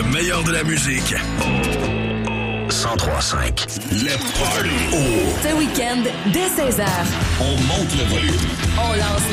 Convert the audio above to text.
Le meilleur de la musique. 103.5. Le Party. Ce week-end, dès 16h, On monte le volume. on lance